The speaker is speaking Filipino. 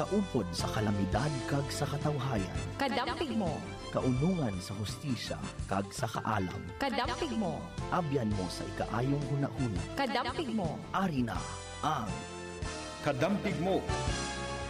Kaupod sa kalamidad kag sa katawhayan. Kadampig mo. Kaunungan sa hustisya kag sa kaalam. Kadampig mo. Abyan mo sa ikaayong hunahuna. Kadampig mo. Ari na ang Kadampig mo.